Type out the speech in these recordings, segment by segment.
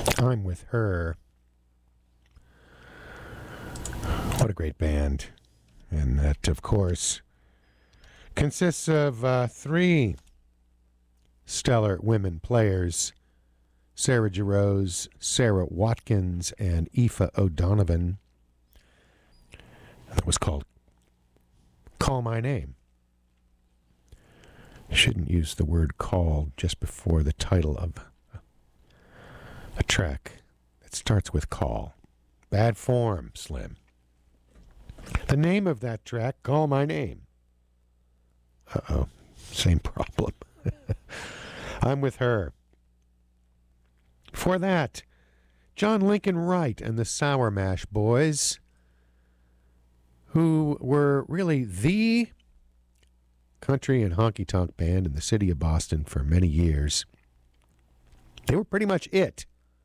I'm With Her. What a great band. And that, of course, consists of three stellar women players: Sarah Jarosz, Sarah Watkins, and Aoife O'Donovan. That was called Call My Name. You shouldn't use the word call just before the title of a track that starts with call. Bad form, Slim. The name of that track, Call My Name. Uh-oh, same problem. I'm With Her. Before that, John Lincoln Wright and the Sour Mash Boys, who were really the country and honky-tonk band in the city of Boston for many years. They were pretty much it.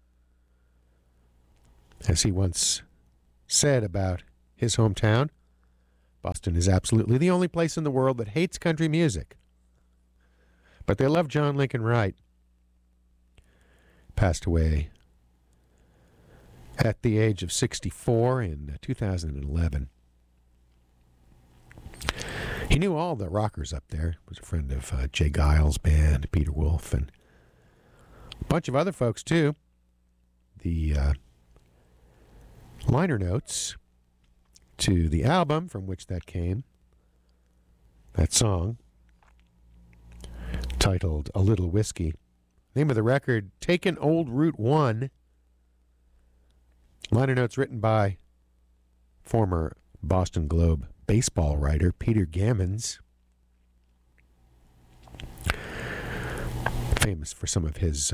As he once said about his hometown, Boston is absolutely the only place in the world that hates country music. But they love John Lincoln Wright. Passed away at the age of 64 in 2011. He knew all the rockers up there. He was a friend of Jay Giles' band, Peter Wolf, and a bunch of other folks, too. The liner notes to the album from which that came, that song, titled A Little Whiskey. Name of the record, Taken Old Route 1. Liner notes written by former Boston Globe baseball writer Peter Gammons, famous for some of his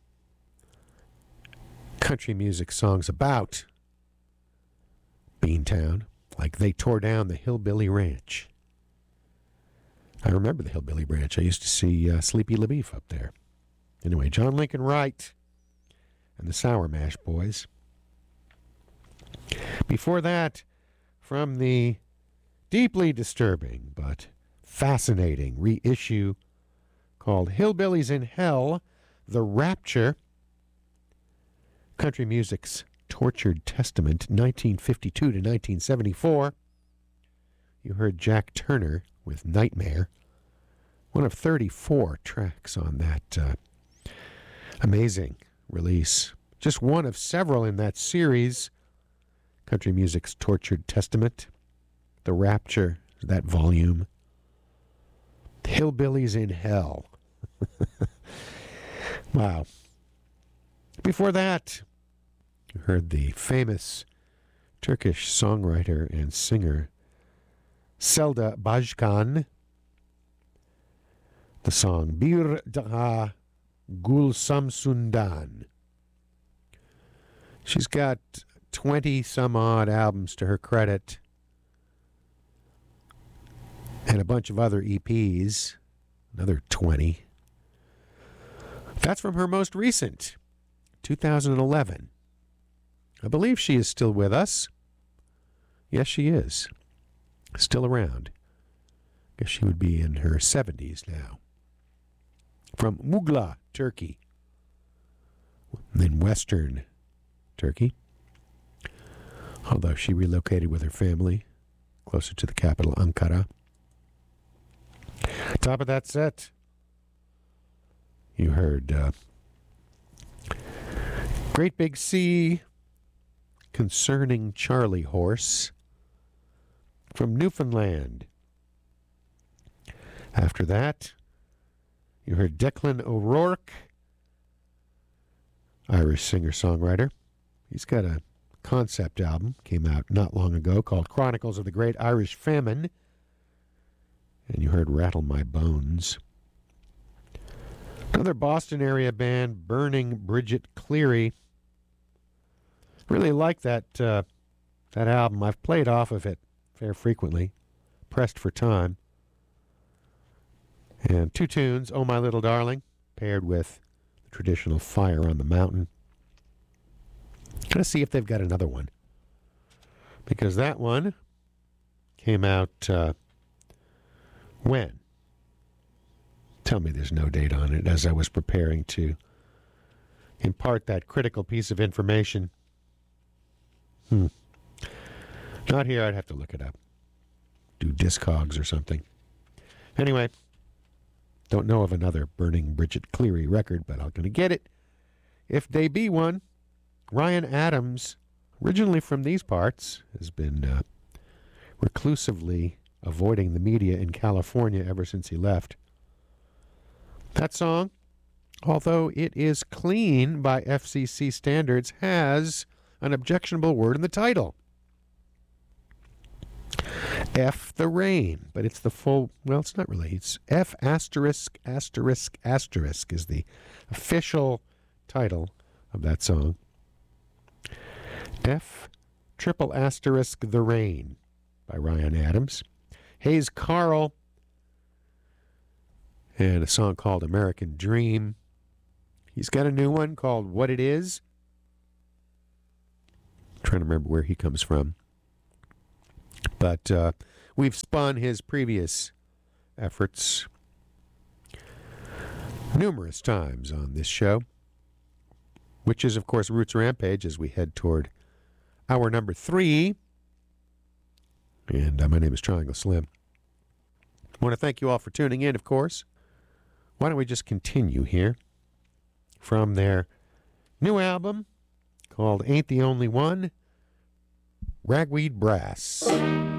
country music songs about Beantown, like They Tore Down the Hillbilly Ranch. I remember the Hillbilly Ranch. I used to see Sleepy LaBeef up there. Anyway, John Lincoln Wright and the Sour Mash Boys. Before that, from the deeply disturbing but fascinating reissue called Hillbillies in Hell, The Rapture, country music's tortured testament, 1952 to 1974. You heard Jack Turner with Nightmare, one of 34 tracks on that amazing release. Just one of several in that series, country music's tortured testament. The Rapture, that volume. Hillbillies in Hell. Wow. Before that, you heard the famous Turkish songwriter and singer Selda Bajkan. The song Bir Daha Gul Samsundan. She's got 20-some-odd albums to her credit, and a bunch of other EPs, another 20. That's from her most recent, 2011. I believe she is still with us. Yes, she is. Still around. Guess she would be in her 70s now. From Mugla, Turkey. In western Turkey. Although she relocated with her family closer to the capital, Ankara. Top of that set, you heard Great Big Sea, Concerning Charlie Horse, from Newfoundland. After that, you heard Declan O'Rourke, Irish singer-songwriter. He's got a concept album, came out not long ago, called Chronicles of the Great Irish Famine. And you heard Rattle My Bones. Another Boston area band, Burning Bridget Cleary. Really like that album. I've played off of it fairly frequently. Pressed for Time. And two tunes, Oh My Little Darling, paired with the traditional Fire on the Mountain. Gonna see if they've got another one, because that one came out when? Tell me there's no date on it, as I was preparing to impart that critical piece of information. Not here. I'd have to look it up. Do Discogs or something. Anyway, don't know of another Burning Bridget Cleary record, but I'm going to get it if they be one. Ryan Adams, originally from these parts, has been reclusively avoiding the media in California ever since he left. That song, although it is clean by FCC standards, has an objectionable word in the title. F the rain, but it's the full, well, it's not really, it's F asterisk asterisk asterisk is the official title of that song. F triple asterisk The Rain by Ryan Adams. Hayes Carll and a song called American Dream. He's got a new one called What It Is. I'm trying to remember where he comes from. But we've spun his previous efforts numerous times on this show, which is, of course, Roots Rampage as we head toward hour number 3. And my name is Triangle Slim. I want to thank you all for tuning in, of course. Why don't we just continue here from their new album called Ain't the Only One, Ragweed Brass.